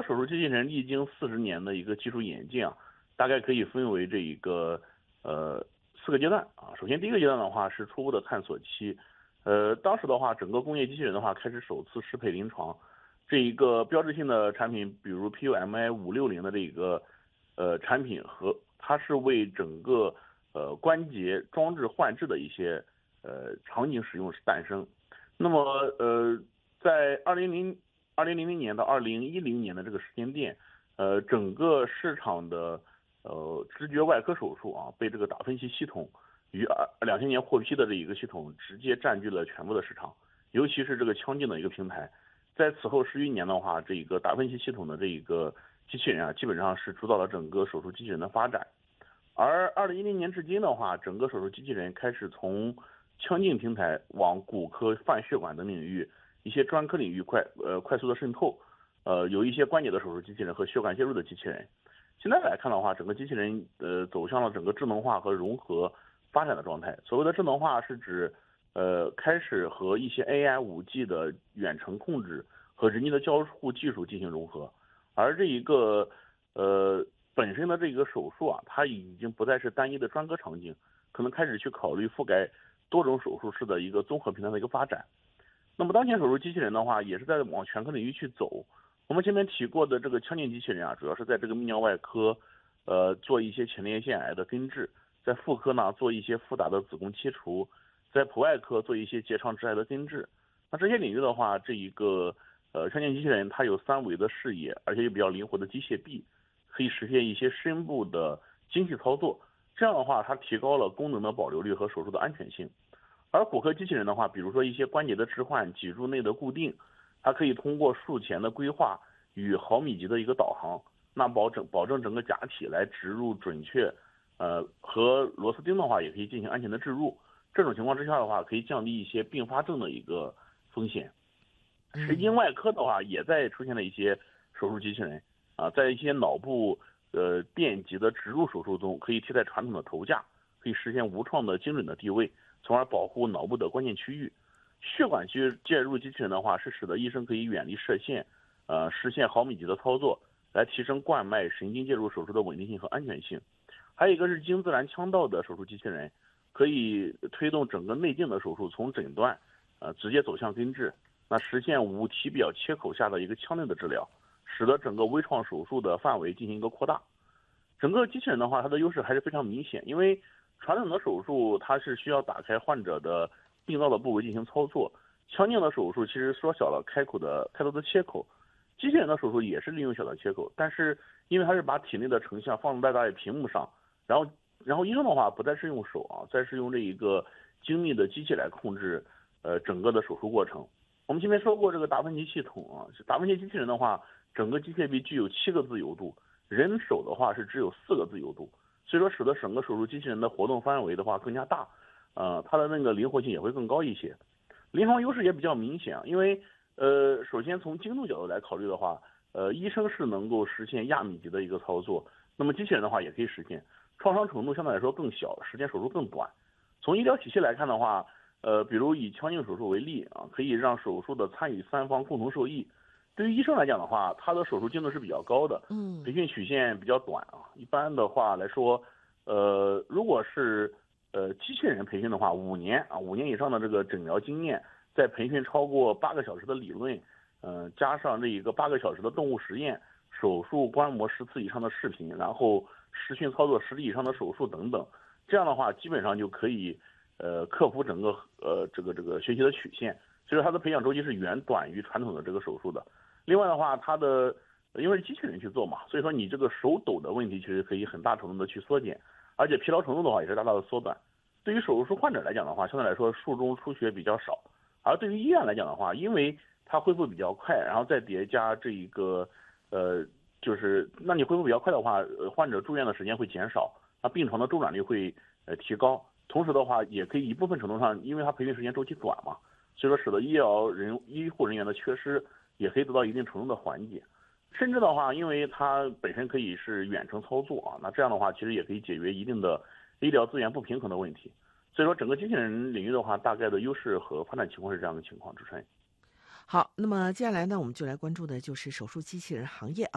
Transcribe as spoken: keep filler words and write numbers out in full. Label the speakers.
Speaker 1: 手术机器人历经四十年的一个技术演进啊，大概可以分为这一个呃四个阶段啊。首先第一个阶段的话是初步的探索期，呃，当时的话整个工业机器人的话开始首次适配临床，这一个标志性的产品，比如 P U M I 五六零的这个呃产品和它是为整个呃关节装置换置的一些呃场景使用诞生。那么呃在二零零二零零零年到二零一零年的这个时间点，呃，整个市场的呃直觉外科手术啊，被这个达芬奇系统于二两千年获批的这一个系统直接占据了全部的市场，尤其是这个腔镜的一个平台。在此后十余年的话，这一个达芬奇系统的这一个机器人啊，基本上是主导了整个手术机器人的发展。而二零一零年至今的话，整个手术机器人开始从腔镜平台往骨科、泛血管等领域。一些专科领域快呃快速的渗透，呃有一些关节的手术机器人和血管介入的机器人。现在来看的话，整个机器人呃走向了整个智能化和融合发展的状态。所谓的智能化是指呃开始和一些 A I、五 G 的远程控制和人机的交互技术进行融合，而这一个呃本身的这个手术啊，它已经不再是单一的专科场景，可能开始去考虑覆盖多种手术室的一个综合平台的一个发展。那么当前手术机器人的话，也是在往全科领域去走。我们前面提过的这个腔镜机器人啊，主要是在这个泌尿外科，呃，做一些前列腺癌的根治；在妇科呢，做一些复杂的子宫切除；在普外科做一些结肠直癌的根治。那这些领域的话，这一个呃腔镜机器人它有三维的视野，而且有比较灵活的机械臂，可以实现一些深部的精细操作。这样的话，它提高了功能的保留率和手术的安全性。而骨科机器人的话，比如说一些关节的置换、脊柱内的固定，它可以通过术前的规划与毫米级的一个导航，那保证保证整个假体来植入准确，呃和螺丝钉的话也可以进行安全的置入。这种情况之下的话，可以降低一些并发症的一个风险。神经外科的话，也在出现了一些手术机器人啊，在一些脑部呃电极的植入手术中，可以替代传统的头架，可以实现无创的精准的定位。从而保护脑部的关键区域。血管介介入机器人的话，是使得医生可以远离射线，呃，实现毫米级的操作，来提升冠脉神经介入手术的稳定性和安全性。还有一个是经自然腔道的手术机器人，可以推动整个内镜的手术从诊断，呃，直接走向根治，那实现无体表切口下的一个腔内的治疗，使得整个微创手术的范围进行一个扩大。整个机器人的话，它的优势还是非常明显，因为传统的手术它是需要打开患者的病灶的部位进行操作，腔镜的手术其实缩小了开口的开头的切口，机器人的手术也是利用小的切口，但是因为它是把体内的成像放在大屏屏幕上，然后然后医生的话不再是用手啊，再是用这一个精密的机器来控制呃整个的手术过程。我们前面说过这个达芬奇系统啊，达芬奇机器人的话，整个机械臂具有七个自由度，人手的话是只有四个自由度。所以说，使得整个手术机器人的活动范围的话更加大，呃，它的那个灵活性也会更高一些，临床优势也比较明显啊。因为呃，首先从精度角度来考虑的话，呃，医生是能够实现亚米级的一个操作，那么机器人的话也可以实现，创伤程度相对来说更小，时间手术更短。从医疗体系来看的话，呃，比如以腔镜手术为例啊，可以让手术的参与三方共同受益。对于医生来讲的话，他的手术精度是比较高的，
Speaker 2: 嗯，
Speaker 1: 培训曲线比较短啊。一般的话来说，呃，如果是呃机器人培训的话，五年啊，五年以上的这个诊疗经验，再培训超过八个小时的理论，嗯、呃，加上这一个八个小时的动物实验，手术观摩十次以上的视频，然后实训操作十例以上的手术等等，这样的话基本上就可以呃克服整个呃这个这个学习的曲线。所以说它的培养周期是远短于传统的这个手术的。另外的话，它的因为是机器人去做嘛，所以说你这个手抖的问题其实可以很大程度的去缩减，而且疲劳程度的话也是大大的缩短。对于手术患者来讲的话，相对来说术中出血比较少，而对于医院来讲的话，因为它恢复比较快，然后再叠加这一个呃，就是那你恢复比较快的话，呃，患者住院的时间会减少，那病床的周转率会呃提高，同时的话也可以一部分程度上，因为它培训时间周期短嘛，所以说使得医疗人医护人员的缺失也可以得到一定程度的缓解。甚至的话，因为它本身可以是远程操作啊，那这样的话其实也可以解决一定的医疗资源不平衡的问题。所以说整个机器人领域的话，大概的优势和发展情况是这样的情况，主持人。
Speaker 2: 好，那么接下来呢，我们就来关注的就是手术机器人行业啊。